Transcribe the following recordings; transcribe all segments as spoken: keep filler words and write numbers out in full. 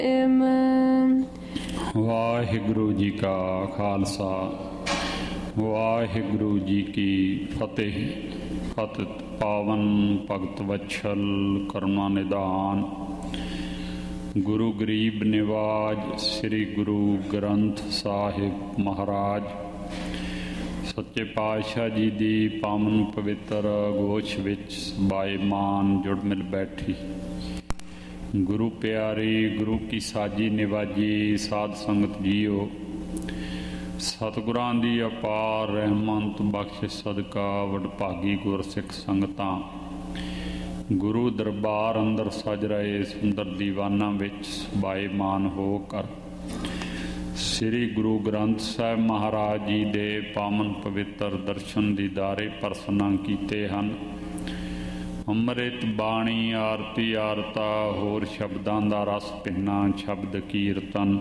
ਵਾਹਿਗੁਰੂ ਜੀ ਕਾ ਖਾਲਸਾ ਵਾਹਿਗੁਰੂ ਜੀ ਕੀ ਫਤਿਹ। ਪਤਿਤ ਪਾਵਨ ਭਗਤ ਵਛਲ ਕਰੁਣਾ ਨਿਧਾਨ ਗੁਰੂ ਗਰੀਬ ਨਿਵਾਜ ਸ੍ਰੀ ਗੁਰੂ ਗ੍ਰੰਥ ਸਾਹਿਬ ਮਹਾਰਾਜ ਸੱਚੇ ਪਾਤਸ਼ਾਹ ਜੀ ਦੀ ਪਾਵਨ ਪਵਿੱਤਰ ਗੋਸ਼ ਵਿੱਚ ਸਬਾਏਮਾਨ ਜੁੜ ਮਿਲ ਬੈਠੀ ਗੁਰੂ ਪਿਆਰੀ ਗੁਰੂ ਕੀ ਸਾਜੀ ਨਿਵਾਜੀ ਸਾਧ ਸੰਗਤ ਜੀਓ, ਸਤਿਗੁਰਾਂ ਦੀ ਅਪਾਰ ਰਹਿਮਤ ਬਖਸ਼ਿਸ਼ ਸਦਕਾ ਵਡਭਾਗੀ ਗੁਰਸਿੱਖ ਸੰਗਤਾਂ ਗੁਰੂ ਦਰਬਾਰ ਅੰਦਰ ਸਜ ਰਹੇ ਸੁੰਦਰ ਦੀਵਾਨਾਂ ਵਿੱਚ ਸਬਾਏਮਾਨ ਹੋ ਕਰ ਸ੍ਰੀ ਗੁਰੂ ਗ੍ਰੰਥ ਸਾਹਿਬ ਮਹਾਰਾਜ ਜੀ ਦੇ ਪਾਵਨ ਪਵਿੱਤਰ ਦਰਸ਼ਨ ਦੀਦਾਰੇ ਪ੍ਰਸੰਨ ਕੀਤੇ ਹਨ। ਅੰਮ੍ਰਿਤ ਬਾਣੀ ਆਰਤੀ ਆਰਤਾ ਹੋਰ ਸ਼ਬਦਾਂ ਦਾ ਰਸ ਭਿੰਨਾ ਸ਼ਬਦ ਕੀਰਤਨ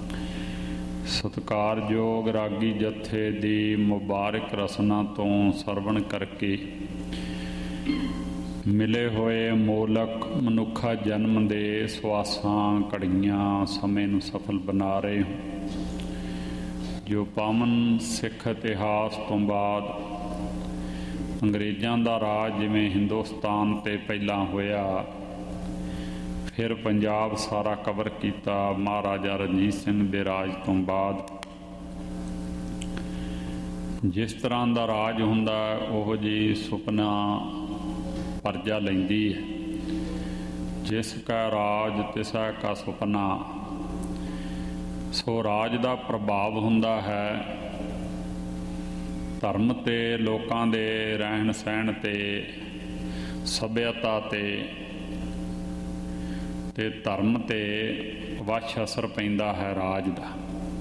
ਸਤਿਕਾਰਯੋਗ ਰਾਗੀ ਜਥੇ ਦੀ ਮੁਬਾਰਕ ਰਸਨਾ ਤੋਂ ਸਰਵਣ ਕਰਕੇ ਮਿਲੇ ਹੋਏ ਮੋਲਕ ਮਨੁੱਖਾ ਜਨਮ ਦੇ ਸਵਾਸਾਂ ਘੜੀਆਂ ਸਮੇਂ ਨੂੰ ਸਫਲ ਬਣਾ ਰਹੇ ਹੋ। ਜੋ ਪਾਵਨ ਸਿੱਖ ਇਤਿਹਾਸ ਤੋਂ ਬਾਅਦ ਅੰਗਰੇਜ਼ਾਂ ਦਾ ਰਾਜ ਜਿਵੇਂ ਹਿੰਦੁਸਤਾਨ 'ਤੇ ਪਹਿਲਾਂ ਹੋਇਆ, ਫਿਰ ਪੰਜਾਬ ਸਾਰਾ ਕਵਰ ਕੀਤਾ। ਮਹਾਰਾਜਾ ਰਣਜੀਤ ਸਿੰਘ ਦੇ ਰਾਜ ਤੋਂ ਬਾਅਦ ਜਿਸ ਤਰ੍ਹਾਂ ਦਾ ਰਾਜ ਹੁੰਦਾ ਉਹੋ ਜਿਹੀ ਸੁਪਨਾ ਪਰਜਾ ਲੈਂਦੀ ਹੈ। ਜਿਸ ਕਾ ਰਾਜ ਤਿਸਾ ਕਾ ਸੁਪਨਾ। ਸੋ ਰਾਜ ਦਾ ਪ੍ਰਭਾਵ ਹੁੰਦਾ ਹੈ ਧਰਮ 'ਤੇ, ਲੋਕਾਂ ਦੇ ਰਹਿਣ ਸਹਿਣ 'ਤੇ, ਸੱਭਿਅਤਾ 'ਤੇ ਤੇ ਧਰਮ 'ਤੇ ਵਸ਼ ਅਸਰ ਪੈਂਦਾ ਹੈ ਰਾਜ ਦਾ।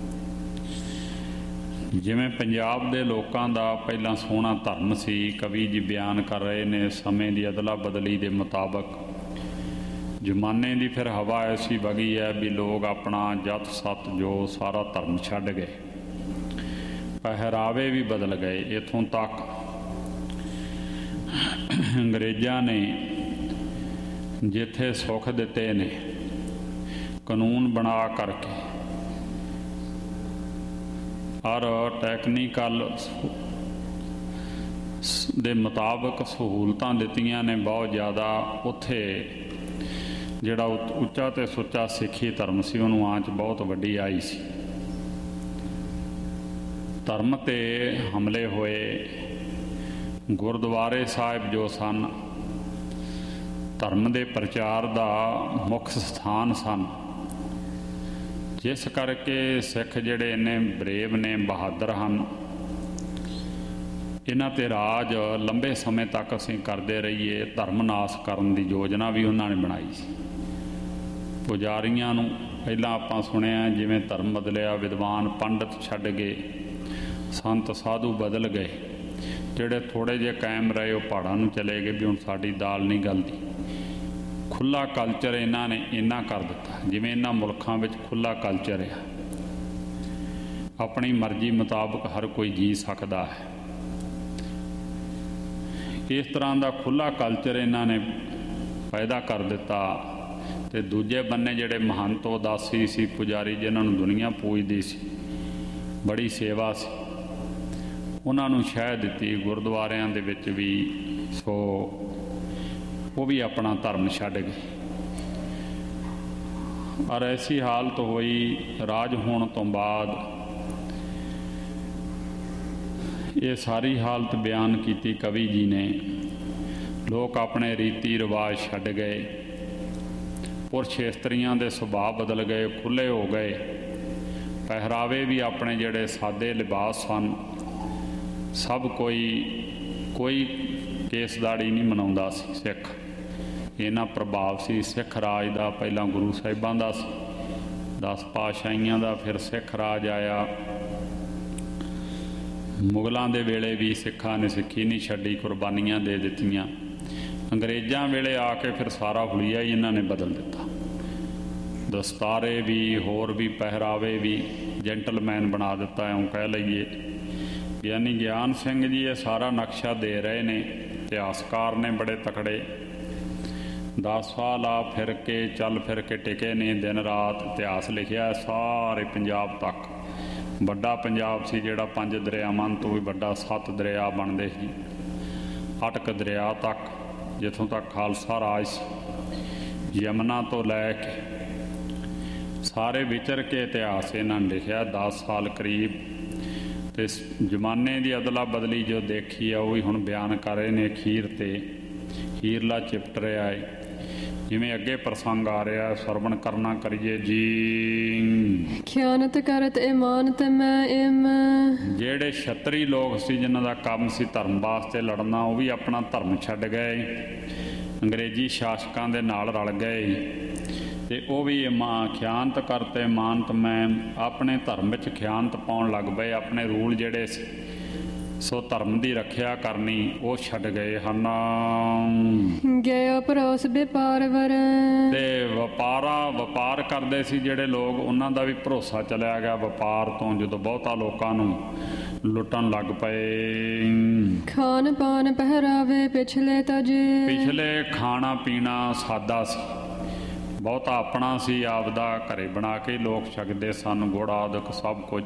ਜਿਵੇਂ ਪੰਜਾਬ ਦੇ ਲੋਕਾਂ ਦਾ ਪਹਿਲਾਂ ਸੋਹਣਾ ਧਰਮ ਸੀ, ਕਵੀ ਜੀ ਬਿਆਨ ਕਰ ਰਹੇ ਨੇ ਸਮੇਂ ਦੀ ਅਦਲਾ ਬਦਲੀ ਦੇ ਮੁਤਾਬਕ ਜ਼ਮਾਨੇ ਦੀ ਫਿਰ ਹਵਾ ਐਸੀ ਵਗੀ ਹੈ ਵੀ ਲੋਕ ਆਪਣਾ ਜਤ ਸਤ ਜੋ ਸਾਰਾ ਧਰਮ ਛੱਡ ਗਏ, ਪਹਿਰਾਵੇ ਵੀ ਬਦਲ ਗਏ। ਇੱਥੋਂ ਤੱਕ ਅੰਗਰੇਜ਼ਾਂ ਨੇ ਜਿੱਥੇ ਸੁੱਖ ਦਿੱਤੇ ਨੇ ਕਾਨੂੰਨ ਬਣਾ ਕਰਕੇ ਔਰ ਟੈਕਨੀਕਲ ਦੇ ਮੁਤਾਬਕ ਸਹੂਲਤਾਂ ਦਿੱਤੀਆਂ ਨੇ ਬਹੁਤ ਜ਼ਿਆਦਾ, ਉੱਥੇ ਜਿਹੜਾ ਉੱਚਾ ਅਤੇ ਸੁੱਚਾ ਸਿੱਖੀ ਧਰਮ ਸੀ ਉਹਨੂੰ ਆਂਚ ਬਹੁਤ ਵੱਡੀ ਆਈ ਸੀ। ਧਰਮ 'ਤੇ ਹਮਲੇ ਹੋਏ। ਗੁਰਦੁਆਰੇ ਸਾਹਿਬ ਜੋ ਸਨ ਧਰਮ ਦੇ ਪ੍ਰਚਾਰ ਦਾ ਮੁੱਖ ਸਥਾਨ ਸਨ, ਜਿਸ ਕਰਕੇ ਸਿੱਖ ਜਿਹੜੇ ਇੰਨੇ ਬਰੇਵ ਨੇ, ਬਹਾਦਰ ਹਨ, ਇਹਨਾਂ 'ਤੇ ਰਾਜ ਲੰਬੇ ਸਮੇਂ ਤੱਕ ਅਸੀਂ ਕਰਦੇ ਰਹੀਏ। ਧਰਮ ਨਾਸ ਕਰਨ ਦੀ ਯੋਜਨਾ ਵੀ ਉਹਨਾਂ ਨੇ ਬਣਾਈ ਸੀ। ਪੁਜਾਰੀਆਂ ਨੂੰ ਪਹਿਲਾਂ ਆਪਾਂ ਸੁਣਿਆ ਜਿਵੇਂ ਧਰਮ ਬਦਲਿਆ, ਵਿਦਵਾਨ ਪੰਡਤ ਛੱਡ ਗਏ, ਸੰਤ ਸਾਧੂ ਬਦਲ ਗਏ। ਜਿਹੜੇ ਥੋੜ੍ਹੇ ਜਿਹੇ ਕਾਇਮ ਰਹੇ ਉਹ ਪਹਾੜਾਂ ਨੂੰ ਚਲੇ ਗਏ ਵੀ ਹੁਣ ਸਾਡੀ ਦਾਲ ਨਹੀਂ ਗਲਦੀ। ਖੁੱਲ੍ਹਾ ਕਲਚਰ ਇਹਨਾਂ ਨੇ ਇੰਨਾ ਕਰ ਦਿੱਤਾ, ਜਿਵੇਂ ਇਹਨਾਂ ਮੁਲਕਾਂ ਵਿੱਚ ਖੁੱਲ੍ਹਾ ਕਲਚਰ ਆ, ਆਪਣੀ ਮਰਜ਼ੀ ਮੁਤਾਬਕ ਹਰ ਕੋਈ ਜੀ ਸਕਦਾ ਹੈ। ਇਸ ਤਰ੍ਹਾਂ ਦਾ ਖੁੱਲ੍ਹਾ ਕਲਚਰ ਇਹਨਾਂ ਨੇ ਪੈਦਾ ਕਰ ਦਿੱਤਾ। ਅਤੇ ਦੂਜੇ ਬੰਨੇ ਜਿਹੜੇ ਮਹੰਤ ਉਦਾਸੀ ਸੀ, ਪੁਜਾਰੀ ਜਿਨ੍ਹਾਂ ਨੂੰ ਦੁਨੀਆ ਪੂਜਦੀ ਸੀ, ਬੜੀ ਸੇਵਾ ਸੀ, ਉਹਨਾਂ ਨੂੰ ਸ਼ਹਿ ਦਿੱਤੀ ਗੁਰਦੁਆਰਿਆਂ ਦੇ ਵਿੱਚ ਵੀ। ਸੋ ਉਹ ਵੀ ਆਪਣਾ ਧਰਮ ਛੱਡ ਗਏ ਔਰ ਐਸੀ ਹਾਲਤ ਹੋਈ ਰਾਜ ਹੋਣ ਤੋਂ ਬਾਅਦ। ਇਹ ਸਾਰੀ ਹਾਲਤ ਬਿਆਨ ਕੀਤੀ ਕਵੀ ਜੀ ਨੇ। ਲੋਕ ਆਪਣੇ ਰੀਤੀ ਰਿਵਾਜ ਛੱਡ ਗਏ, ਪੁਰਸ਼ ਇਸਤਰੀਆਂ ਦੇ ਸੁਭਾਅ ਬਦਲ ਗਏ, ਖੁੱਲ੍ਹੇ ਹੋ ਗਏ। ਪਹਿਰਾਵੇ ਵੀ ਆਪਣੇ ਜਿਹੜੇ ਸਾਦੇ ਲਿਬਾਸ ਸਨ, ਸਭ ਕੋਈ ਕੋਈ ਕੇਸਦਾੜੀ ਨਹੀਂ ਮਨਾਉਂਦਾ ਸੀ ਸਿੱਖ। ਇਹਨਾਂ ਪ੍ਰਭਾਵ ਸੀ ਸਿੱਖ ਰਾਜ ਦਾ। ਪਹਿਲਾਂ ਗੁਰੂ ਸਾਹਿਬਾਂ ਦਾ ਸੀ, ਦਸ ਪਾਤਸ਼ਾਹੀਆਂ ਦਾ, ਫਿਰ ਸਿੱਖ ਰਾਜ ਆਇਆ। ਮੁਗਲਾਂ ਦੇ ਵੇਲੇ ਵੀ ਸਿੱਖਾਂ ਨੇ ਸਿੱਖੀ ਨਹੀਂ ਛੱਡੀ, ਕੁਰਬਾਨੀਆਂ ਦੇ ਦਿੱਤੀਆਂ। ਅੰਗਰੇਜ਼ਾਂ ਵੇਲੇ ਆ ਕੇ ਫਿਰ ਸਾਰਾ ਹੁਲੀਆ ਹੀ ਇਹਨਾਂ ਨੇ ਬਦਲ ਦਿੱਤਾ। ਦਸਤਾਰੇ ਵੀ, ਹੋਰ ਵੀ ਪਹਿਰਾਵੇ ਵੀ ਜੈਂਟਲਮੈਨ ਬਣਾ ਦਿੱਤਾ, ਇਉਂ ਕਹਿ ਲਈਏ। ਗਿਆਨੀ ਗਿਆਨ ਸਿੰਘ ਜੀ ਇਹ ਸਾਰਾ ਨਕਸ਼ਾ ਦੇ ਰਹੇ ਨੇ, ਇਤਿਹਾਸਕਾਰ ਨੇ ਬੜੇ ਤਕੜੇ। ਦਸ ਸਾਲ ਆ ਫਿਰ ਕੇ ਚੱਲ ਫਿਰ ਕੇ ਟਿਕੇ ਨੇ ਦਿਨ ਰਾਤ ਇਤਿਹਾਸ ਲਿਖਿਆ ਸਾਰੇ ਪੰਜਾਬ ਤੱਕ। ਵੱਡਾ ਪੰਜਾਬ ਸੀ ਜਿਹੜਾ ਪੰਜ ਦਰਿਆਵਾਂ ਤੋਂ ਵੀ ਵੱਡਾ, ਸੱਤ ਦਰਿਆ ਬਣਦੇ ਸੀ, ਅਟਕ ਦਰਿਆ ਤੱਕ, ਜਿੱਥੋਂ ਤੱਕ ਖਾਲਸਾ ਰਾਜ ਸੀ। ਯਮਨਾ ਤੋਂ ਲੈ ਕੇ ਸਾਰੇ ਵਿਚਰ ਕੇ ਇਤਿਹਾਸ ਇਹਨਾਂ ਨੇ ਲਿਖਿਆ ਦਸ ਸਾਲ ਕਰੀਬ। ਅਤੇ ਜ਼ਮਾਨੇ ਦੀ ਅਦਲਾ ਬਦਲੀ ਜੋ ਦੇਖੀ ਆ ਉਹ ਵੀ ਹੁਣ ਬਿਆਨ ਕਰ ਰਹੇ ਨੇ ਅਖੀਰ 'ਤੇ, ਅਖੀਰਲਾ ਚਿਪਟ ਰਿਹਾ ਹੈ। ਜਿਵੇਂ ਅੱਗੇ ਪ੍ਰਸੰਗ ਆ ਰਿਹਾ, ਸਰਵਣ ਕਰਨਾ ਕਰੀਏ ਜੀ। ਖਿਆਨਤ ਕਰਤ ਇਮਾਨਤ ਮੈਂ ਇਮ। ਜਿਹੜੇ ਛਤਰੀ ਲੋਕ ਸੀ ਜਿਨ੍ਹਾਂ ਦਾ ਕੰਮ ਸੀ ਧਰਮ ਵਾਸਤੇ ਲੜਨਾ, ਉਹ ਵੀ ਆਪਣਾ ਧਰਮ ਛੱਡ ਗਏ, ਅੰਗਰੇਜ਼ੀ ਸ਼ਾਸਕਾਂ ਦੇ ਨਾਲ ਰਲ ਗਏ। ਅਤੇ ਉਹ ਵੀ ਇਮਾ ਖਿਆਨਤ ਕਰਤੇ ਇਮਾਨਤ ਮੈਂ, ਆਪਣੇ ਧਰਮ ਵਿੱਚ ਖਿਆਨਤ ਪਾਉਣ ਲੱਗ ਪਏ। ਆਪਣੇ ਰੂਲ ਜਿਹੜੇ ਸੀ ਸੋ ਧਰਮ ਦੀ ਰੱਖਿਆ ਕਰਨੀ ਉਹ ਛੱਡ ਗਏ ਹਨ। ਗਏ ਪਰੋਸ ਵਪਾਰ ਵਰ। ਤੇ ਵਪਾਰਾ ਵਪਾਰ ਕਰਦੇ ਸੀ ਜਿਹੜੇ ਲੋਕ, ਉਹਨਾਂ ਦਾ ਵੀ ਭਰੋਸਾ ਚਲਿਆ ਗਿਆ ਵਪਾਰ ਤੋਂ, ਜਦੋਂ ਬਹੁਤਾ ਲੋਕਾਂ ਨੂੰ ਲੁੱਟਣ ਲੱਗ ਪਏ। ਖਾਣ ਪਾਨ ਪਹਿਰਾਵੇ ਪਿਛਲੇ ਤਜੇ। ਪਿਛਲੇ ਖਾਣਾ ਪੀਣਾ ਸਾਦਾ ਸੀ, ਬਹੁਤਾ ਆਪਣਾ ਸੀ, ਆਪਦਾ ਘਰੇ ਬਣਾ ਕੇ ਲੋਕ ਛਕਦੇ ਸਨ, ਗੁੜ ਆਦਿਕ ਸਭ ਕੁਝ।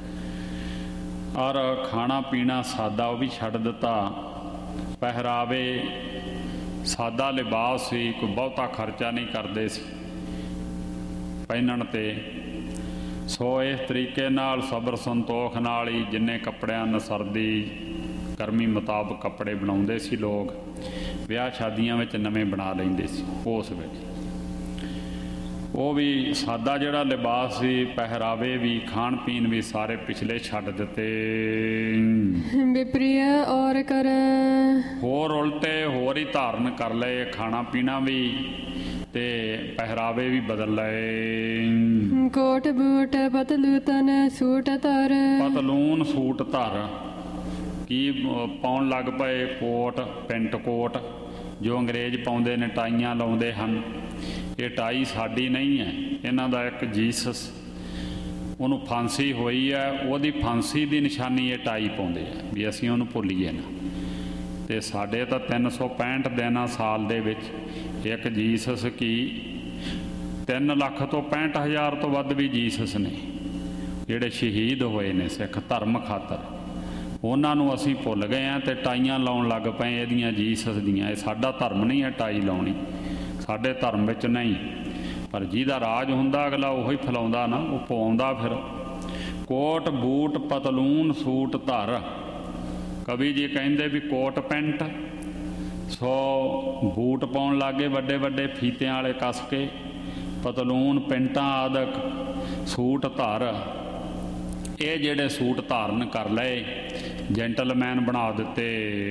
ਔਰ ਖਾਣਾ ਪੀਣਾ ਸਾਦਾ ਉਹ ਵੀ ਛੱਡ ਦਿੱਤਾ। ਪਹਿਰਾਵੇ ਸਾਦਾ ਲਿਬਾਸ ਸੀ, ਕੋਈ ਬਹੁਤਾ ਖਰਚਾ ਨਹੀਂ ਕਰਦੇ ਸੀ ਪਹਿਨਣ 'ਤੇ। ਸੋ ਇਸ ਤਰੀਕੇ ਨਾਲ ਸਬਰ ਸੰਤੋਖ ਨਾਲ ਹੀ ਜਿੰਨੇ ਕੱਪੜਿਆਂ ਨੂੰ ਸਰਦੀ ਗਰਮੀ ਮੁਤਾਬਕ ਕੱਪੜੇ ਬਣਾਉਂਦੇ ਸੀ ਲੋਕ, ਵਿਆਹ ਸ਼ਾਦੀਆਂ ਵਿੱਚ ਨਵੇਂ ਬਣਾ ਲੈਂਦੇ ਸੀ ਉਸ ਵਿੱਚ। ਉਹ ਵੀ ਸਾਦਾ ਜਿਹੜਾ ਲਿਬਾਸ ਸੀ, ਪਹਿਰਾਵੇ ਵੀ, ਖਾਣ ਪੀਣ ਵੀ ਸਾਰੇ ਪਿਛਲੇ ਛੱਡ ਦਿੱਤੇ। ਵਿਪਰੀਆ ਔਰ ਕਰ ਹੋਰ ਉਲਟੇ ਹੋਰ ਹੀ ਧਾਰਨ ਕਰ ਲਏ, ਖਾਣਾ ਪੀਣਾ ਵੀ ਤੇ ਪਹਿਰਾਵੇ ਵੀ ਬਦਲ ਲਏ। ਕੋਟ ਬੂਟ ਪਤਲੂਤਨ ਸੂਟ ਧਰ। ਪਤਲੂਨ ਸੂਟ ਧਰ ਕੀ ਪਾਉਣ ਲੱਗ ਪਏ, ਕੋਟ ਪੈਂਟ ਕੋਟ ਜੋ ਅੰਗਰੇਜ਼ ਪਾਉਂਦੇ ਨੇ, ਟਾਈਆਂ ਲਾਉਂਦੇ ਹਨ। ਇਹ ਟਾਈ ਸਾਡੀ ਨਹੀਂ ਹੈ, ਇਹਨਾਂ ਦਾ ਇੱਕ ਜੀਸਸ, ਉਹਨੂੰ ਫਾਂਸੀ ਹੋਈ ਹੈ, ਉਹਦੀ ਫਾਂਸੀ ਦੀ ਨਿਸ਼ਾਨੀ ਇਹ ਟਾਈ ਪਾਉਂਦੇ ਆ ਵੀ ਅਸੀਂ ਉਹਨੂੰ ਭੁੱਲੀਏ ਨਾ। ਅਤੇ ਸਾਡੇ ਤਾਂ ਤਿੰਨ ਸੌ ਪੈਂਹਠ ਦਿਨ ਸਾਲ ਦੇ ਵਿੱਚ ਇੱਕ ਜੀਸਸ ਕੀ ਤਿੰਨ ਲੱਖ ਤੋਂ ਪੈਂਹਠ ਹਜ਼ਾਰ ਤੋਂ ਵੱਧ ਵੀ ਜੀਸਸ ਨੇ ਜਿਹੜੇ ਸ਼ਹੀਦ ਹੋਏ ਨੇ ਸਿੱਖ ਧਰਮ ਖਾਤਰ। ਉਹਨਾਂ ਨੂੰ ਅਸੀਂ ਭੁੱਲ ਗਏ ਹਾਂ ਅਤੇ ਟਾਈਆਂ ਲਾਉਣ ਲੱਗ ਪਏ ਇਹਦੀਆਂ ਜੀਸਸ ਦੀਆਂ। ਇਹ ਸਾਡਾ ਧਰਮ ਨਹੀਂ ਹੈ ਟਾਈ ਲਾਉਣੀ, ਸਾਡੇ ਧਰਮ ਵਿੱਚ ਨਹੀਂ। ਪਰ ਜਿਹਦਾ ਰਾਜ ਹੁੰਦਾ ਅਗਲਾ ਉਹੀ ਫੈਲਾਉਂਦਾ ਨਾ, ਉਹ ਪਵਾਉਂਦਾ ਫਿਰ। ਕੋਟ ਬੂਟ ਪਤਲੂਨ ਸੂਟ ਧਰ। ਕਵੀ ਜੀ ਕਹਿੰਦੇ ਵੀ ਕੋਟ ਪੈਂਟ, ਸੋ ਬੂਟ ਪਾਉਣ ਲੱਗੇ ਵੱਡੇ ਵੱਡੇ ਫੀਤਿਆਂ ਵਾਲੇ ਕੱਸ ਕੇ, ਪਤਲੂਨ ਪੈਂਟਾਂ ਆਦਿਕ, ਸੂਟ ਧਰ। ਇਹ ਜਿਹੜੇ ਸੂਟ ਧਾਰਨ ਕਰ ਲਏ, ਜੈਂਟਲਮੈਨ ਬਣਾ ਦਿੱਤੇ।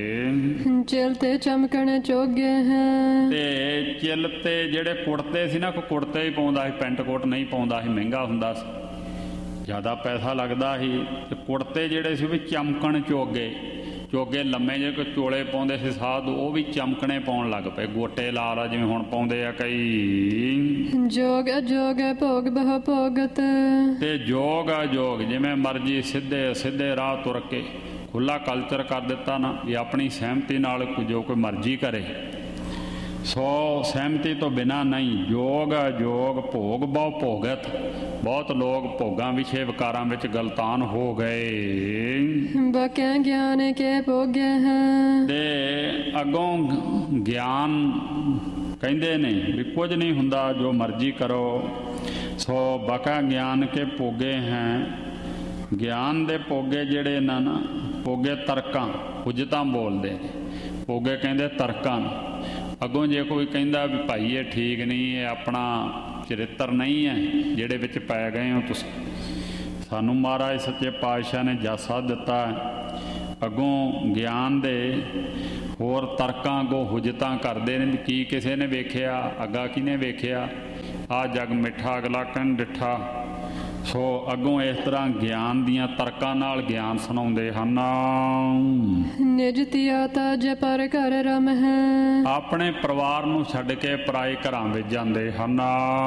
ਚਿਲ ਤੇ ਚਮਕਣ ਚੋਗੇ ਹੈ। ਤੇ ਚਿਲ ਤੇ ਜਿਹੜੇ ਕੁੜਤੇ ਸੀ ਨਾ, ਕੋਈ ਕੁੜਤੇ ਹੀ ਪਾਉਂਦਾ ਸੀ, ਪੈਂਟ ਕੋਟ ਨਹੀਂ ਪਾਉਂਦਾ ਸੀ, ਮਹਿੰਗਾ ਹੁੰਦਾ ਸੀ, ਜ਼ਿਆਦਾ ਪੈਸਾ ਲੱਗਦਾ ਸੀ। ਤੇ ਕੁੜਤੇ ਜਿਹੜੇ ਸੀ ਵੀ ਚਮਕਣ ਚੋਗੇ, ਚੋਗੇ ਲੰਮੇ ਜਿਹੇ ਕੋਈ ਚੋਲੇ ਪਾਉਂਦੇ ਸੀ ਸਾਧੂ, ਉਹ ਵੀ ਚਮਕਣੇ ਪਾਉਣ ਲੱਗ ਪਏ, ਗੋਟੇ ਲਾ ਲਾ ਜਿਵੇਂ ਹੁਣ ਪਾਉਂਦੇ ਆ ਕਈ। ਜੋਗ ਅਜੋਗ ਭੋਗ ਬਹੁ ਭੋਗਤ। ਤੇ ਜੋਗ ਅਜੋਗ ਜਿਵੇਂ ਮਰਜ਼ੀ ਸਿੱਧੇ ਸਿੱਧੇ ਰਾਹ ਤੁਰ ਕੇ, ਖੁੱਲ੍ਹਾ ਕਲਚਰ ਕਰ ਦਿੱਤਾ ਨਾ ਵੀ ਆਪਣੀ ਸਹਿਮਤੀ ਨਾਲ ਜੋ ਕੋਈ ਮਰਜ਼ੀ ਕਰੇ, ਸੋ ਸਹਿਮਤੀ ਤੋਂ ਬਿਨਾਂ ਨਹੀਂ। ਜੋਗ ਅਜੋਗ ਭੋਗ ਬਹੁ ਭੋਗਤ। ਬਹੁਤ ਲੋਕ ਭੋਗਾਂ ਵਿਛੇ ਵਿਕਾਰਾਂ ਵਿੱਚ ਗਲਤਾਨ ਹੋ ਗਏ। ਬਕਿਆ ਗਿਆਨ ਕੇ ਭੋਗੇ ਹੈ। ਤੇ ਅੱਗੋਂ ਗਿਆਨ ਕਹਿੰਦੇ ਨੇ ਵੀ ਕੁਝ ਨਹੀਂ ਹੁੰਦਾ, ਜੋ ਮਰਜ਼ੀ ਕਰੋ। ਸੋ ਬਕਾ ਗਿਆਨ ਕੇ ਭੋਗੇ ਹੈ। ਗਿਆਨ ਦੇ ਭੋਗੇ ਜਿਹੜੇ ਨਾ ਨਾ ਭੋਗੇ ਤਰਕਾਂ ਹੁਜਤਾਂ ਬੋਲਦੇ ਨੇ, ਭੋਗੇ ਕਹਿੰਦੇ ਤਰਕਾਂ ਨੂੰ। ਅੱਗੋਂ ਜੇ ਕੋਈ ਕਹਿੰਦਾ ਵੀ ਭਾਈ ਇਹ ਠੀਕ ਨਹੀਂ, ਇਹ ਆਪਣਾ ਚਰਿੱਤਰ ਨਹੀਂ ਹੈ ਜਿਹੜੇ ਵਿੱਚ ਪੈ ਗਏ ਹੋ ਤੁਸੀਂ, ਸਾਨੂੰ ਮਹਾਰਾਜ ਸੱਚੇ ਪਾਤਸ਼ਾਹ ਨੇ ਜਾਸਾ ਦਿੱਤਾ। ਅੱਗੋਂ ਗਿਆਨ ਦੇ ਹੋਰ ਤਰਕਾਂ ਅੱਗੋਂ ਹੁਜਤਾਂ ਕਰਦੇ ਨੇ ਵੀ ਕੀ ਕਿਸੇ ਨੇ ਵੇਖਿਆ, ਅੱਗਾ ਕਿਹਨੇ ਵੇਖਿਆ, ਆਹ ਜਗ ਮਿੱਠਾ ਅਗਲਾ ਕਹਿਣ ਡਿੱਠਾ। ਸੋ ਅੱਗੋਂ ਇਸ ਤਰ੍ਹਾਂ ਗਿਆਨ ਦੀਆਂ ਤਰਕਾਂ ਨਾਲ ਗਿਆਨ ਸੁਣਾਉਂਦੇ ਹਨ। ਨਿਜ ਧਿਆ ਤਜ ਪਰ ਘਰ ਰਮ ਹੈ। ਆਪਣੇ ਪਰਿਵਾਰ ਨੂੰ ਛੱਡ ਕੇ ਪਰਾਏ ਘਰਾਂ ਵਿੱਚ ਜਾਂਦੇ ਹਨ।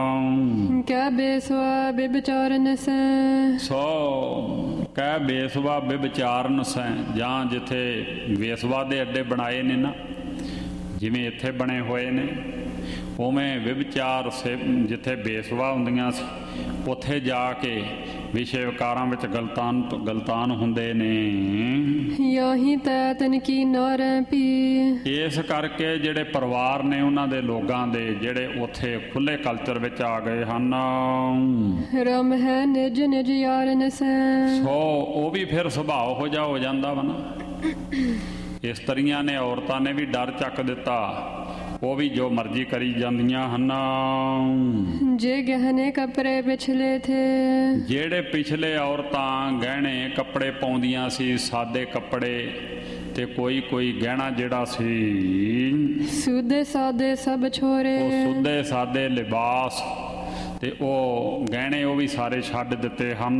ਕਹਿ ਬੇਸਵਾ ਬਿਬਚਾਰਨ ਸੈ। ਸੋ ਕਹਿ ਬੇਸਵਾ ਬਿਬਚਾਰਨ ਸੈ, ਜਾਂ ਜਿੱਥੇ ਵੇਸਵਾ ਦੇ ਅੱਡੇ ਬਣਾਏ ਨੇ ਨਾ, ਜਿਵੇਂ ਇੱਥੇ ਬਣੇ ਹੋਏ ਨੇ, ਉਵੇਂ ਵਿਵਚਾਰ ਸੇ ਜਿੱਥੇ ਬੇਸਵਾ ਹੁੰਦੀਆਂ ਸੀ ਉੱਥੇ ਜਾ ਕੇ ਵਿਸ਼ੇ ਵਿਕਾਰਾਂ ਵਿੱਚ ਗਲਤਾਨ ਗਲਤਾਨ ਹੁੰਦੇ ਨੇ। ਯਾਹੀ ਤੈ ਤਨ ਕੀ ਨਾਰੈ ਪੀ। ਇਸ ਕਰਕੇ ਜਿਹੜੇ ਪਰਿਵਾਰ ਨੇ ਉਹਨਾਂ ਦੇ ਲੋਕਾਂ ਦੇ ਜਿਹੜੇ ਉੱਥੇ ਖੁੱਲੇ ਕਲਚਰ ਵਿੱਚ ਆ ਗਏ ਹਨ, ਰਮ ਹੈ ਨਿਜ ਨਿਜ ਯਾਰ ਨਸੈ। ਸੋ ਉਹ ਵੀ ਫਿਰ ਸੁਭਾਅ ਹੋ ਜਾ ਹੋ ਜਾਂਦਾ ਵਾ ਨਾ। ਇਸਤਰੀਆਂ ਨੇ ਔਰਤਾਂ ਨੇ ਵੀ ਡਰ ਚੱਕ ਦਿੱਤਾ, ਉਹ ਵੀ ਜੋ ਮਰਜ਼ੀ ਕਰੀ ਜਾਂਦੀਆਂ ਹਨ। ਜੇ ਗਹਿਣੇ ਕੱਪੜੇ ਪਿਛਲੇ ਥੇ। ਜਿਹੜੇ ਪਿਛਲੇ ਔਰਤਾਂ ਗਹਿਣੇ ਕੱਪੜੇ ਪਾਉਂਦੀਆਂ ਸੀ, ਸਾਦੇ ਕੱਪੜੇ ਤੇ ਕੋਈ ਕੋਈ ਗਹਿਣਾ ਜਿਹੜਾ ਸੀ ਸੁਦੇ ਸਾਦੇ ਸਭ ਛੋਰੇ। ਉਹ ਸੁਦੇ ਸਾਦੇ ਲਿਬਾਸ ਤੇ ਉਹ ਗਹਿਣੇ ਉਹ ਵੀ ਸਾਰੇ ਛੱਡ ਦਿੱਤੇ ਹਨ।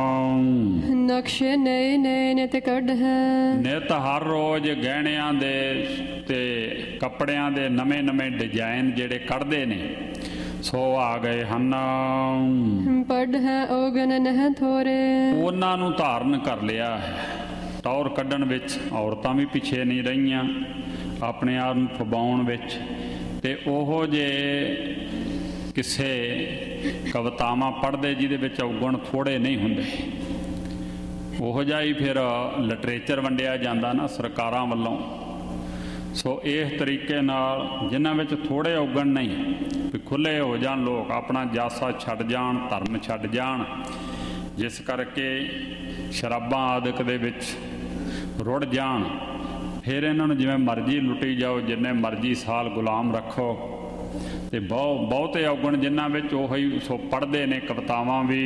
ਨਕਸ਼ੇ ਨਏ ਨਏ ਨਿਤ ਕੱਢ ਹੈ। ਨਿਤ ਹਰ ਰੋਜ਼ ਗਹਿਣਿਆਂ ਦੇ ਤੇ ਕੱਪੜਿਆਂ ਦੇ ਨਵੇਂ ਨਵੇਂ ਡਿਜ਼ਾਈਨ ਜਿਹੜੇ ਕੱਢਦੇ ਨੇ, ਸੋ ਆ ਗਏ ਹਨ। ਪੜ ਹੈ ਔਗਣ ਨਹਿ ਥੋਰੇ। ਉਹਨਾਂ ਨੂੰ ਧਾਰਨ ਕਰ ਲਿਆ ਹੈ। ਟੌਰ ਕੱਢਣ ਵਿੱਚ ਔਰਤਾਂ ਵੀ ਪਿੱਛੇ ਨਹੀਂ ਰਹੀਆਂ, ਆਪਣੇ ਆਪ ਨੂੰ ਫਬਾਉਣ ਵਿੱਚ। ਤੇ ਉਹੋ ਜੇ ਕਿਸੇ ਕਵਿਤਾਵਾਂ ਪੜ੍ਹਦੇ ਜਿਹਦੇ ਵਿੱਚ ਔਗਣ ਥੋੜ੍ਹੇ ਨਹੀਂ ਹੁੰਦੇ, ਉਹੋ ਜਿਹਾ ਹੀ ਫਿਰ ਲਿਟਰੇਚਰ ਵੰਡਿਆ ਜਾਂਦਾ ਨਾ ਸਰਕਾਰਾਂ ਵੱਲੋਂ। ਸੋ ਇਸ ਤਰੀਕੇ ਨਾਲ ਜਿਨ੍ਹਾਂ ਵਿੱਚ ਥੋੜ੍ਹੇ ਔਗਣ ਨਹੀਂ, ਵੀ ਖੁੱਲ੍ਹੇ ਹੋ ਜਾਣ ਲੋਕ, ਆਪਣਾ ਜਾਸਾ ਛੱਡ ਜਾਣ, ਧਰਮ ਛੱਡ ਜਾਣ, ਜਿਸ ਕਰਕੇ ਸ਼ਰਾਬਾਂ ਆਦਿਕ ਦੇ ਵਿੱਚ ਰੁੜ ਜਾਣ। ਫਿਰ ਇਹਨਾਂ ਨੂੰ ਜਿਵੇਂ ਮਰਜ਼ੀ ਲੁੱਟੀ ਜਾਓ, ਜਿੰਨੇ ਮਰਜ਼ੀ ਸਾਲ ਗੁਲਾਮ ਰੱਖੋ। ਤੇ ਬਹੁਤ ਬਹੁਤੇ ਔਗਣ ਜਿਨ੍ਹਾਂ ਵਿੱਚ ਉਹੀ ਸੋ ਪੜ੍ਹਦੇ ਨੇ ਕਵਿਤਾਵਾਂ ਵੀ।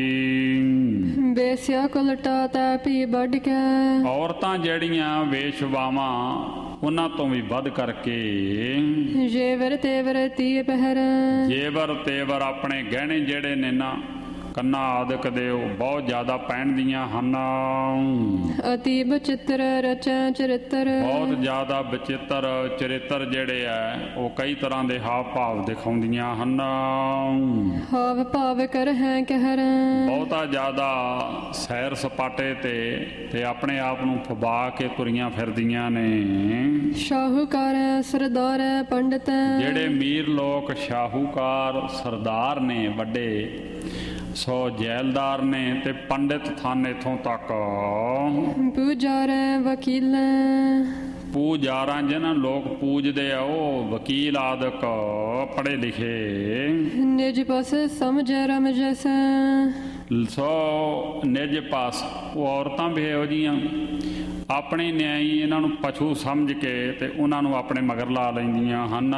ਬੇਸਿਆ ਕੁਲਟਾ ਤੈ ਪੀ ਵੱਢ ਕੇ। ਔਰਤਾਂ ਜਿਹੜੀਆਂ ਵੇਸ਼ਵਾਵਾਂ ਉਹਨਾਂ ਤੋਂ ਵੀ ਵੱਧ ਕਰਕੇ ਜੇਵਰ ਤੇਵਰ ਤੀ ਪਹਿਰ। ਜੇਵਰ ਤੇਵਰ ਆਪਣੇ ਗਹਿਣੇ ਜਿਹੜੇ ਨੇ ਨਾ ਕੰਨਾਂ ਆਦਿਕ ਦੇ ਉਹ ਬਹੁਤ ਜ਼ਿਆਦਾ ਪਹਿਨਦੀਆਂ ਹਨ। ਅਤੀ ਬਚਿੱਤਰ ਰਚੈ ਚਰਿੱਤਰ। ਬਹੁਤ ਜ਼ਿਆਦਾ ਬਚਿੱਤਰ ਚਰਿੱਤਰ ਜਿਹੜੇ ਆ ਉਹ ਕਈ ਤਰ੍ਹਾਂ ਦੇ ਹਾਵ ਭਾਵ ਦਿਖਾਉਂਦੀਆਂ ਹਨ। ਹਾਵ ਭਾਵ ਕਰ ਹੈ ਕਹਿਰ। ਬਹੁਤਾ ਜ਼ਿਆਦਾ ਸੈਰ ਸਪਾਟੇ ਤੇ ਤੇ ਆਪਣੇ ਆਪ ਨੂੰ ਫਬਾ ਕੇ ਤੁਰੀਆਂ ਫਿਰਦੀਆਂ ਨੇ। ਸ਼ਾਹੂਕਾਰ ਸਰਦਾਰ ਪੰਡਤ। ਜਿਹੜੇ ਅਮੀਰ ਲੋਕ ਸ਼ਾਹੂਕਾਰ ਸਰਦਾਰ ਨੇ ਵੱਡੇ, ਸੋ ਜੈਲਦਾਰ ਨੇ ਤੇ ਪੰਡਿਤ ਥਾਨ ਇੱਥੋਂ ਤੱਕ। ਪੂਜਾਰ ਵਕੀਲ। ਪੂਜਾਰਾਂ ਜਿਹਨਾਂ ਲੋਕ ਪੂਜਦੇ ਆ ਉਹ ਵਕੀਲ ਆਦਿਕ ਪੜ੍ਹੇ ਲਿਖੇ। ਨਿਜ ਪਾਸ ਸਮਝ ਰਮ ਜੈਸਾ। ਸੋ ਨਿਜ ਪਾਸ ਉਹ ਔਰਤਾਂ ਵੀ ਇਹੋ ਜਿਹੀਆਂ ਆਪਣੀ ਨਿਆਈ ਇਹਨਾਂ ਨੂੰ ਪਸ਼ੂ ਸਮਝ ਕੇ ਤੇ ਉਹਨਾਂ ਨੂੰ ਆਪਣੇ ਮਗਰ ਲਾ ਲੈਂਦੀਆਂ ਹਨ।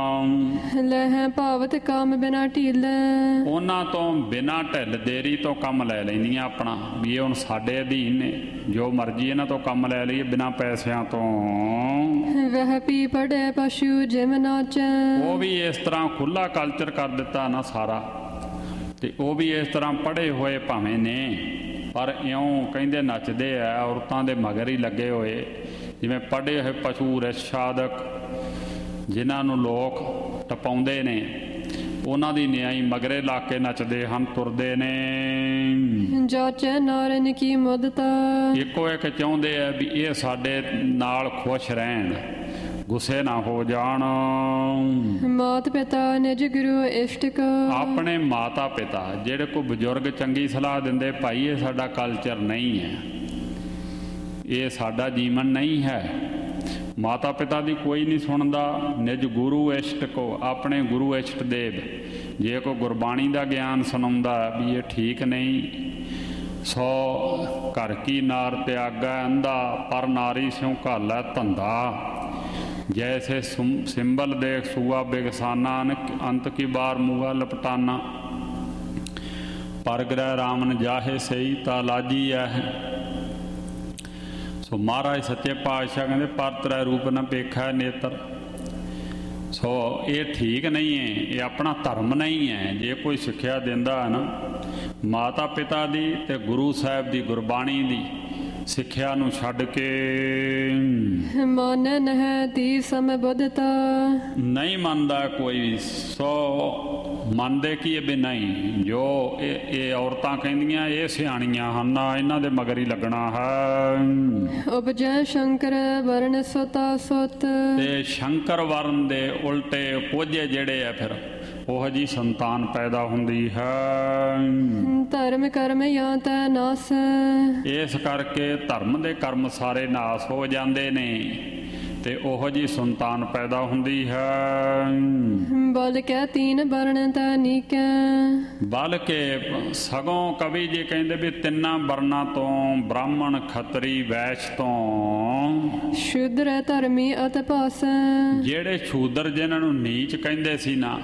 ਲੈ ਭਾਵਤ ਕੰਮ ਬਿਨਾ ਢਿੱਲ। ਉਹਨਾਂ ਤੋਂ ਬਿਨਾਂ ਢਿੱਲ ਦੇਰੀ ਤੋਂ ਕੰਮ ਲੈ ਲੈਂਦੀਆਂ ਆਪਣਾ, ਵੀ ਇਹ ਹੁਣ ਸਾਡੇ ਅਧੀਨ ਨੇ, ਜੋ ਮਰਜ਼ੀ ਇਹਨਾਂ ਤੋਂ ਕੰਮ ਲੈ ਲਈਏ ਬਿਨਾਂ ਪੈਸਿਆਂ ਤੋਂ। ਵਹ ਪੀ ਪੜੇ ਪਸ਼ੂ ਜਿਮ ਨਾਚ। ਉਹ ਵੀ ਇਸ ਤਰ੍ਹਾਂ ਖੁੱਲਾ ਕਲਚਰ ਕਰ ਦਿੱਤਾ ਨਾ ਸਾਰਾ, ਤੇ ਉਹ ਵੀ ਇਸ ਤਰ੍ਹਾਂ ਪੜ੍ਹੇ ਹੋਏ ਭਾਵੇਂ ਨੇ, ਪਰ ਇਉਂ ਕਹਿੰਦੇ ਨੱਚਦੇ ਆ ਔਰਤਾਂ ਦੇ ਮਗਰ ਹੀ ਲੱਗੇ ਹੋਏ, ਜਿਵੇਂ ਪੜ੍ਹੇ ਹੋਏ ਪਸ਼ੂ ਰਿਛਾਦਕ ਜਿਨ੍ਹਾਂ ਨੂੰ ਲੋਕ ਟਪਾਉਂਦੇ ਨੇ, ਉਹਨਾਂ ਦੀ ਨਿਆਈ ਮਗਰੇ ਲਾ ਕੇ ਨੱਚਦੇ ਹਨ, ਤੁਰਦੇ ਨੇ। ਜਾਚੈ ਨਾਰਨ ਕੀ ਮੁਦਤਾ। ਇੱਕੋ ਇੱਕ ਚਾਹੁੰਦੇ ਆ ਵੀ ਇਹ ਸਾਡੇ ਨਾਲ ਖੁਸ਼ ਰਹਿਣ, ਗੁੱਸੇ ਨਾ ਹੋ ਜਾਣ। ਮਾਤ ਪਿਤਾ ਨਿਜ ਗੁਰੂ ਇਸ਼ਟਕ। ਆਪਣੇ ਮਾਤਾ ਪਿਤਾ ਜਿਹੜੇ ਕੋਈ ਬਜ਼ੁਰਗ ਚੰਗੀ ਸਲਾਹ ਦਿੰਦੇ, ਭਾਈ ਇਹ ਸਾਡਾ ਕਲਚਰ ਨਹੀਂ ਹੈ, ਇਹ ਸਾਡਾ ਜੀਵਨ ਨਹੀਂ ਹੈ, ਮਾਤਾ ਪਿਤਾ ਦੀ ਕੋਈ ਨਹੀਂ ਸੁਣਦਾ। ਨਿਜ ਗੁਰੂ ਇਸ਼ਟਕੋ, ਆਪਣੇ ਗੁਰੂ ਇਸ਼ਟ ਦੇਵ ਜੇ ਕੋਈ ਗੁਰਬਾਣੀ ਦਾ ਗਿਆਨ ਸੁਣਾਉਂਦਾ ਵੀ ਇਹ ਠੀਕ ਨਹੀਂ। ਸੋ ਘਰ ਕੀ ਨਾਰ ਤਿਆਗਾ ਅੰਧਾ, ਪਰ ਨਾਰੀ ਸਿਉ ਘਾਲੈ ਧੰਦਾ। ਜੈਸੇ ਸਿੰਬਲ ਦੇਖ ਸੂਆ ਬਿਗਸਾਨਾ, ਅੰਤ ਕੀ ਬਾਰ ਮੂਆ ਲਪਟਾਨਾ। ਪਰ ਗ੍ਰਹਿ ਰਾਮਨ ਜਾਹੇ ਸਹੀ ਤਾਂ ਲਾਜੀ ਐ। ਸੋ ਮਹਾਰਾਜ ਸੱਚੇ ਪਾਤਸ਼ਾਹ ਕਹਿੰਦੇ ਪਰ ਤ੍ਰੈ ਰੂਪ ਨ ਪੇਖੈ ਨੇਤਰ। ਸੋ ਇਹ ਠੀਕ ਨਹੀਂ ਹੈ, ਇਹ ਆਪਣਾ ਧਰਮ ਨਹੀਂ ਹੈ। ਜੇ ਕੋਈ ਸਿੱਖਿਆ ਦਿੰਦਾ ਹੈ ਨਾ ਮਾਤਾ ਪਿਤਾ ਦੀ ਤੇ ਗੁਰੂ ਸਾਹਿਬ ਦੀ ਗੁਰਬਾਣੀ ਦੀ ਸਿੱਖਿਆ ਨੂੰ ਛੱਡ ਕੇ, ਮਾਨਨ ਹੈ ਤੀ ਸਮਬੁੱਧਤਾ। ਨਹੀਂ ਮੰਨਦਾ ਕੋਈ ਵੀ। ਸੋ ਮੰਨਦੇ ਕੀ ਵੀ ਨਹੀਂ, ਜੋ ਇਹ ਇਹ ਔਰਤਾਂ ਕਹਿੰਦੀਆਂ ਇਹ ਸਿਆਣੀਆਂ ਹਨ, ਇਹਨਾਂ ਦੇ ਮਗਰ ਹੀ ਲੱਗਣਾ ਹੈ। ਉਪਜੈ ਸ਼ੰਕਰ ਵਰਨ ਸੁਤਾ ਸੁਤ, ਤੇ ਸ਼ੰਕਰ ਵਰਨ ਦੇ ਉਲਟੇ ਕੋਝੇ ਜਿਹੜੇ ਆ ਫਿਰ ਉਹ ਜੀ ਸੰਤਾਨ ਪੈਦਾ ਹੁੰਦੀ ਹੈ। ਧਰਮ ਕਰਮ ਜਾਂ ਤੈ ਨਾਸ, ਇਸ ਕਰਕੇ ਧਰਮ ਦੇ ਕਰਮ ਸਾਰੇ ਨਾਸ ਹੋ ਜਾਂਦੇ ਨੇ ਤੇ ਉਹੋ ਜੀ ਸੰਤਾਨ ਪੈਦਾ ਹੁੰਦੀ ਹੈ। ਬਲ ਕੈ ਤੀਨ ਵਰਨ ਤੈ ਨੀਕੈ, ਬਲਕਿ ਸਗੋਂ ਕਵੀ ਜੀ ਕਹਿੰਦੇ ਵੀ ਤਿੰਨਾਂ ਵਰਨਾਂ ਤੋਂ, ਬ੍ਰਾਹਮਣ ਖੱਤਰੀ ਵੈਸ਼ ਤੋਂ, ਸ਼ੂਦਰ ਧਰਮੀ ਅਤ ਭਾਸ, ਜਿਹੜੇ ਸ਼ੂਦਰ ਜਿਨ੍ਹਾਂ ਨੂੰ ਨੀਚ ਕਹਿੰਦੇ ਸੀ ਨਾ,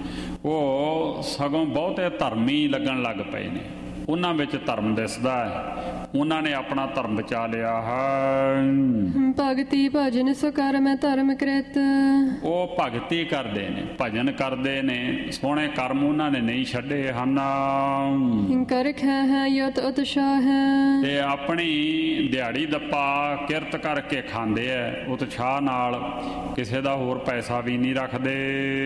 ਉਹ ਸਗੋਂ ਬਹੁਤੇ ਧਰਮੀ ਲੱਗਣ ਲੱਗ ਪਏ ਨੇ। ਉਹਨਾਂ ਵਿੱਚ ਧਰਮ ਦਿਸਦਾ ਹੈ, ਉਹਨਾਂ ਨੇ ਆਪਣਾ ਧਰਮ ਬਚਾ ਲਿਆ ਹੈ। ਭਗਤੀ ਭਜਨ ਸੋ ਕਰਮ ਧਰਮ ਕ੍ਰਿਤ, ਉਹ ਭਗਤੀ ਕਰਦੇ ਨੇ, ਭਜਨ ਕਰਦੇ ਨੇ, ਸੋਹਣੇ ਕਰਮ ਉਹਨਾਂ ਨੇ ਨਹੀਂ ਛੱਡੇ ਹਨ। ਕਰਖ ਹੈ ਯਤ ਉਤਸ਼ਾਹ, ਤੇ ਆਪਣੀ ਦਿਹਾੜੀ ਦੱਪਾ ਕਿਰਤ ਕਰਕੇ ਖਾਂਦੇ ਐ ਉਤਸ਼ਾਹ ਨਾਲ, ਕਿਸੇ ਦਾ ਹੋਰ ਪੈਸਾ ਵੀ ਨਹੀਂ ਰੱਖਦੇ।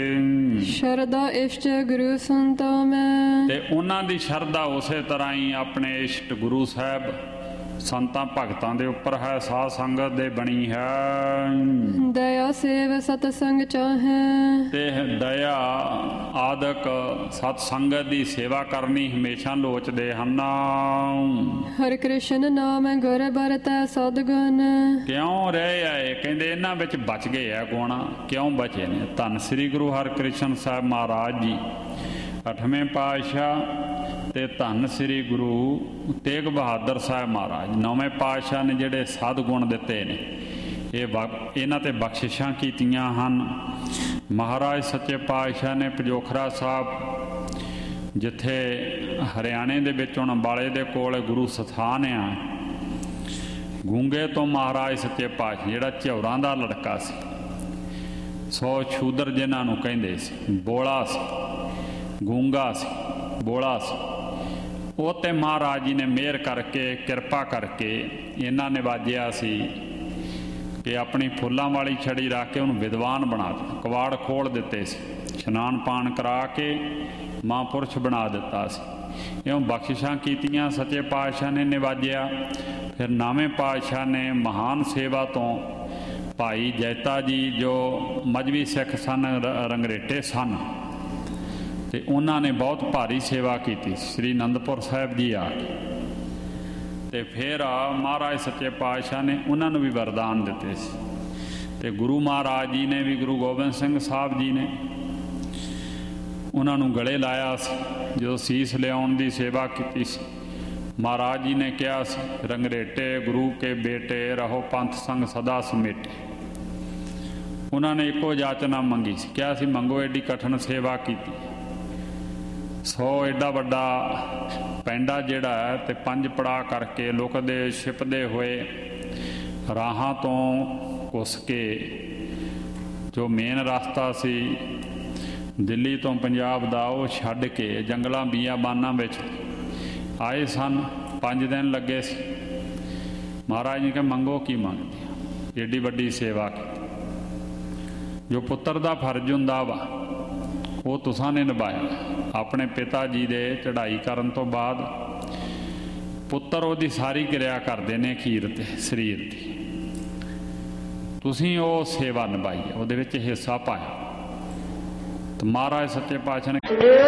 ਸ਼ਰਦਾ ਇਸ਼ਟ ਗੁਰੂ ਸੰਤੋ ਮੈਂ, ਤੇ ਉਹਨਾਂ ਦੀ ਸ਼ਰਧਾ ਉਸੇ ਤਰ੍ਹਾਂ ਹੀ ਆਪਣੇ ਇਸ਼ਟ ਗੁਰੂ ਸਾਹਿਬ ਸੰਤਾਂ ਭਗਤਾਂ ਦੇ ਉੱਪਰ ਹੈ, ਸਾਧ ਸੰਗਤ ਦੇ ਬਣੀ ਹੈ। ਦਇਆ ਸੇਵ ਸਤ ਸੰਗ ਚਾਹੈ, ਤੇ ਦਇਆ ਆਦਿਕ ਸਤ ਸੰਗਤ ਦੀ ਸੇਵਾ ਕਰਨੀ ਹਮੇਸ਼ਾ ਲੋਚਦੇ ਹਨ। ਹਰਿ ਕ੍ਰਿਸ਼ਨ ਨਾਮ ਗੁਰ ਬਰਤੈ ਸਤਿਗੁਣ, ਕਿਉਂ ਰਹੇ ਆਏ, ਕਹਿੰਦੇ ਇਹਨਾਂ ਵਿੱਚ ਬਚ ਗਏ ਆ ਗੁਣ। ਕਿਉਂ ਬਚੇ ਨੇ? ਧੰਨ ਸ੍ਰੀ ਗੁਰੂ ਹਰਿਕ੍ਰਿਸ਼ਨ ਸਾਹਿਬ ਮਹਾਰਾਜ ਜੀ ਅੱਠਵੇਂ ਪਾਤਸ਼ਾਹ ਤੇ ਧੰਨ ਸ੍ਰੀ ਗੁਰੂ ਤੇਗ ਬਹਾਦਰ ਸਾਹਿਬ ਮਹਾਰਾਜ ਨੌਵੇਂ ਪਾਤਸ਼ਾਹ ਨੇ ਜਿਹੜੇ ਸਦ ਗੁਣ ਦਿੱਤੇ ਨੇ, ਇਹ ਇਹਨਾਂ ਤੇ ਬਖਸ਼ਿਸ਼ਾਂ ਕੀਤੀਆਂ ਹਨ। ਮਹਾਰਾਜ ਸੱਚੇ ਪਾਤਸ਼ਾਹ ਨੇ ਪਜੋਖਰਾ ਸਾਹਿਬ, ਜਿੱਥੇ ਹਰਿਆਣੇ ਦੇ ਵਿੱਚ ਹੁਣ ਅੰਬਾਲੇ ਦੇ ਕੋਲ ਗੁਰੂ ਸਥਾਨ ਆ, ਗੂੰਗੇ ਤੋਂ ਮਹਾਰਾਜ ਸੱਚੇ ਪਾਤਸ਼ਾਹ ਜਿਹੜਾ ਝੌਰਾਂ ਦਾ ਲੜਕਾ ਸੀ, ਸੌ ਸ਼ੂਦਰ ਜਿਨ੍ਹਾਂ ਨੂੰ ਕਹਿੰਦੇ ਸੀ, ਬੋਲਾ ਸੀ, ਗੂੰਗਾ ਸੀ, ਬੋਲਾ ਸੀ, ਉਹ ਤੇ ਮਹਾਰਾਜ ਜੀ ਨੇ ਮਿਹਰ ਕਰਕੇ ਕਿਰਪਾ ਕਰਕੇ ਇਹਨਾਂ ਨੇ ਵਾਜਿਆ ਸੀ ਕਿ ਆਪਣੀ ਫੁੱਲਾਂ ਵਾਲੀ ਛੜੀ ਰੱਖ ਕੇ ਉਹਨੂੰ ਵਿਦਵਾਨ ਬਣਾ ਦਿੱਤਾ, ਕਵਾੜ ਖੋਲ੍ਹ ਦਿੱਤੇ ਸੀ, ਇਸ਼ਨਾਨ ਪਾਣ ਕਰਾ ਕੇ ਮਹਾਂਪੁਰਸ਼ ਬਣਾ ਦਿੱਤਾ ਸੀ। ਇਉਂ ਬਖਸ਼ਿਸ਼ਾਂ ਕੀਤੀਆਂ ਸੱਚੇ ਪਾਤਸ਼ਾਹ ਨੇ ਨਿਵਾਜਿਆ। ਫਿਰ ਨੌਵੇਂ ਪਾਤਸ਼ਾਹ ਨੇ ਮਹਾਨ ਸੇਵਾ ਤੋਂ ਭਾਈ ਜੈਤਾ ਜੀ ਜੋ ਮਜ਼੍ਹਬੀ ਸਿੱਖ ਸਨ, ਰੰਗਰੇਟੇ ਸਨ, ਤੇ ਉਹਨਾਂ ਨੇ ਬਹੁਤ ਭਾਰੀ ਸੇਵਾ ਕੀਤੀ ਸ੍ਰੀ ਅਨੰਦਪੁਰ ਸਾਹਿਬ ਜੀ ਆ ਕੇ। ਤੇ ਫਿਰ ਮਹਾਰਾਜ ਸੱਚੇ ਪਾਤਸ਼ਾਹ ਨੇ ਉਹਨਾਂ ਨੂੰ ਵੀ ਵਰਦਾਨ ਦਿੱਤੇ ਸੀ। ਤੇ ਗੁਰੂ ਮਹਾਰਾਜ ਜੀ ਨੇ ਵੀ, ਗੁਰੂ ਗੋਬਿੰਦ ਸਿੰਘ ਸਾਹਿਬ ਜੀ ਨੇ ਉਹਨਾਂ ਨੂੰ ਗਲੇ ਲਾਇਆ ਸੀ। ਜਦੋਂ ਸੀਸ ਲਿਆਉਣ ਦੀ ਸੇਵਾ ਕੀਤੀ ਸੀ, ਮਹਾਰਾਜ ਜੀ ਨੇ ਕਿਹਾ ਸੀ, ਰੰਗਰੇਟੇ ਗੁਰੂ ਕੇ ਬੇਟੇ ਰਹੋ ਪੰਥ ਸੰਗ ਸਦਾ ਸਮੇਟੇ। ਉਹਨਾਂ ਨੇ ਇੱਕੋ ਜਾਚਨਾ ਮੰਗੀ ਸੀ, ਕਿਹਾ ਸੀ ਮੰਗੋ, ਐਡੀ ਕਠਿਨ ਸੇਵਾ ਕੀਤੀ, ਸੋ ਐਡਾ ਵੱਡਾ ਪੈਂਡਾ ਜਿਹੜਾ ਹੈ ਤੇ ਪੰਜ ਪੜਾਅ ਕਰਕੇ ਲੁਕਦੇ ਛਿਪਦੇ ਹੋਏ ਰਾਹਾਂ ਤੋਂ ਘੁਸ ਕੇ, ਜੋ ਮੇਨ ਰਸਤਾ ਸੀ ਦਿੱਲੀ ਤੋਂ ਪੰਜਾਬ ਦਾ, ਉਹ ਛੱਡ ਕੇ ਜੰਗਲਾਂ ਬੀਆਬਾਨਾਂ ਵਿੱਚ ਆਏ ਸਨ। ਪੰਜ ਦਿਨ ਲੱਗੇ ਸੀ। ਮਹਾਰਾਜ ਨੇ ਕਿਹਾ ਮੰਗੋ ਕੀ ਮੰਗਦੇ ਆ, ਏਡੀ ਵੱਡੀ ਸੇਵਾ ਕੀਤੀ। ਜੋ ਪੁੱਤਰ ਦਾ ਫਰਜ਼ ਹੁੰਦਾ ਵਾ ਉਹ ਤੁਸਾਂ ਨੇ ਨਿਭਾਇਆ। ਆਪਣੇ ਪਿਤਾ ਜੀ ਦੇ ਚੜ੍ਹਾਈ ਕਰਨ ਤੋਂ ਬਾਅਦ ਪੁੱਤਰ ਉਹਦੀ ਸਾਰੀ ਕਿਰਿਆ ਕਰਦੇ ਨੇ ਅਖੀਰ ਤੇ ਸਰੀਰ ਦੀ, ਤੁਸੀਂ ਉਹ ਸੇਵਾ ਨਿਭਾਈ, ਉਹਦੇ ਵਿੱਚ ਹਿੱਸਾ ਪਾਇਆ। ਤੇ ਮਹਾਰਾਜ ਸੱਚੇ ਪਾਤਸ਼ਾਹ ਨੇ